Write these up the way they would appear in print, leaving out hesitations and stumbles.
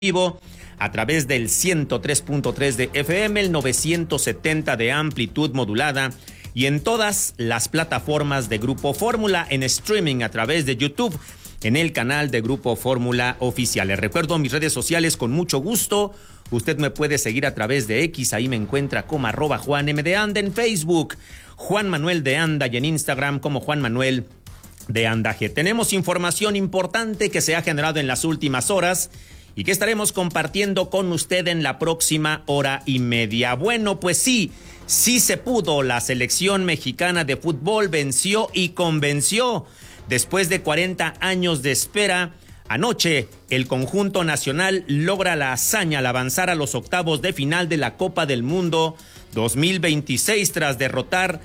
vivo a través del 103.3 de FM, el 970 de amplitud modulada y en todas las plataformas de Grupo Fórmula, en streaming a través de YouTube, en el canal de Grupo Fórmula Oficial. Les recuerdo mis redes sociales con mucho gusto. Usted me puede seguir a través de X, ahí me encuentra como @JuanMDeAnda, en Facebook, Juan Manuel de Anda, y en Instagram como Juan Manuel de Anda G. Tenemos información importante que se ha generado en las últimas horas y que estaremos compartiendo con usted en la próxima hora y media. Bueno, pues sí se pudo. La selección mexicana de fútbol venció y convenció. Después de 40 años de espera, anoche el conjunto nacional logra la hazaña al avanzar a los octavos de final de la Copa del Mundo 2026 tras derrotar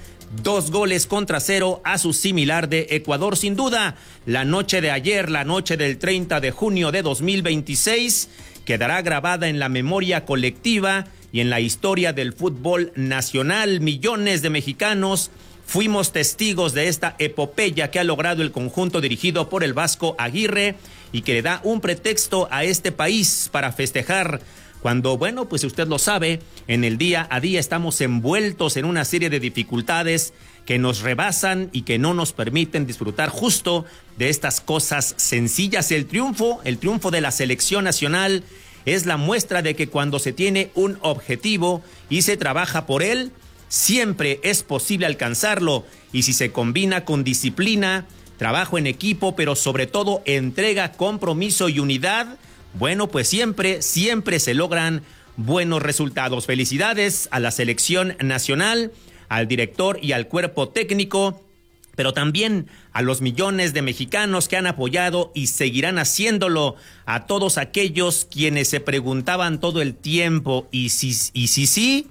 2-0 a su similar de Ecuador. Sin duda, la noche de ayer, la noche del 30 de junio de 2026, quedará grabada en la memoria colectiva y en la historia del fútbol nacional. Millones de mexicanos fuimos testigos de esta epopeya que ha logrado el conjunto dirigido por el Vasco Aguirre y que le da un pretexto a este país para festejar cuando, bueno, pues usted lo sabe, en el día a día estamos envueltos en una serie de dificultades que nos rebasan y que no nos permiten disfrutar justo de estas cosas sencillas. El triunfo de la selección nacional es la muestra de que cuando se tiene un objetivo y se trabaja por él, siempre es posible alcanzarlo, y si se combina con disciplina, trabajo en equipo, pero sobre todo entrega, compromiso y unidad, bueno, pues siempre se logran buenos resultados. Felicidades a la selección nacional, al director y al cuerpo técnico, pero también a los millones de mexicanos que han apoyado y seguirán haciéndolo, a todos aquellos quienes se preguntaban todo el tiempo, y sí,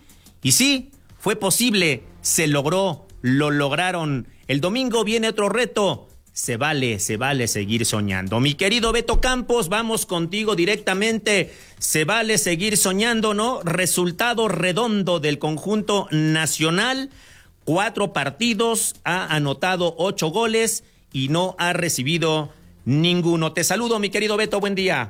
fue posible, se logró, lo lograron. El domingo viene otro reto. Se vale seguir soñando. Mi querido Beto Campos, vamos contigo directamente. Se vale seguir soñando, ¿no? Resultado redondo del conjunto nacional. 4 partidos, ha anotado 8 goles y no ha recibido ninguno. Te saludo, mi querido Beto, buen día.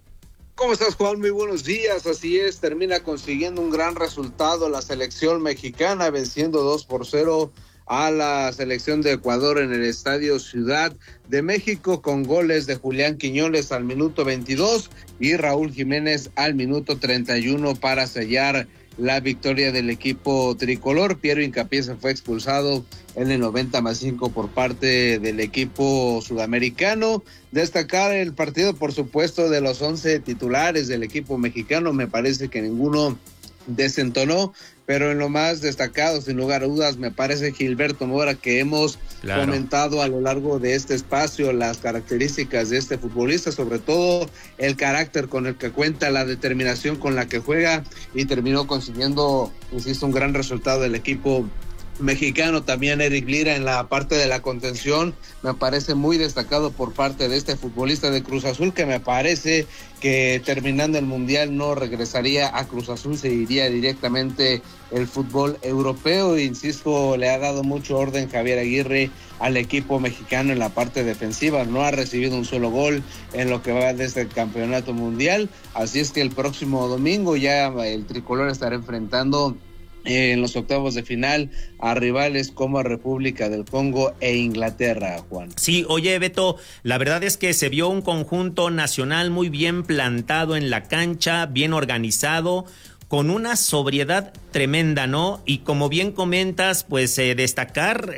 ¿Cómo estás, Juan? Muy buenos días. Así es, termina consiguiendo un gran resultado la selección mexicana, venciendo 2-0 a la selección de Ecuador en el Estadio Ciudad de México, con goles de Julián Quiñones al minuto 22 y Raúl Jiménez al minuto 31 para sellar la victoria del equipo tricolor. Piero Hincapié se fue expulsado en el 90+5 por parte del equipo sudamericano. Destacar el partido, por supuesto, de los 11 titulares del equipo mexicano. Me parece que ninguno desentonó, pero en lo más destacado, sin lugar a dudas, me parece Gilberto Mora, que hemos comentado a lo largo de este espacio las características de este futbolista, sobre todo el carácter con el que cuenta, la determinación con la que juega, y terminó consiguiendo, insisto, un gran resultado del equipo mexicano. También Eric Lira en la parte de la contención me parece muy destacado por parte de este futbolista de Cruz Azul, que me parece que terminando el Mundial no regresaría a Cruz Azul, se iría directamente el fútbol europeo. Insisto, le ha dado mucho orden Javier Aguirre al equipo mexicano en la parte defensiva, no ha recibido un solo gol en lo que va desde el campeonato mundial, así es que el próximo domingo ya el tricolor estará enfrentando en los octavos de final a rivales como República del Congo e Inglaterra, Juan. Sí, oye, Beto, la verdad es que se vio un conjunto nacional muy bien plantado en la cancha, bien organizado, con una sobriedad tremenda, ¿no? Y como bien comentas, pues destacar,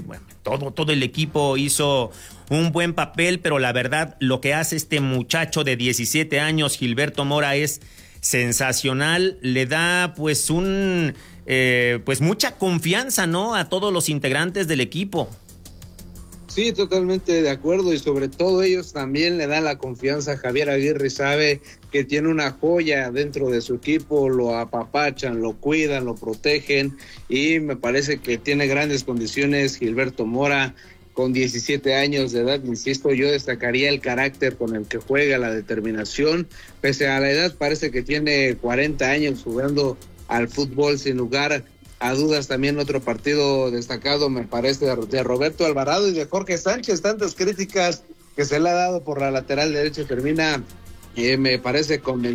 todo el equipo hizo un buen papel, pero la verdad lo que hace este muchacho de 17 años, Gilberto Mora, es sensacional. Le da pues mucha confianza, ¿no?, a todos los integrantes del equipo. Sí, totalmente de acuerdo, y sobre todo ellos también le dan la confianza. Javier Aguirre sabe que tiene una joya dentro de su equipo, lo apapachan, lo cuidan, lo protegen, y me parece que tiene grandes condiciones Gilberto Mora. Con 17 años de edad, insisto, yo destacaría el carácter con el que juega, la determinación. Pese a la edad, parece que tiene 40 años jugando al fútbol, sin lugar a dudas. También otro partido destacado, me parece, de Roberto Alvarado y de Jorge Sánchez. Tantas críticas que se le ha dado por la lateral derecha, termina Me parece conveniente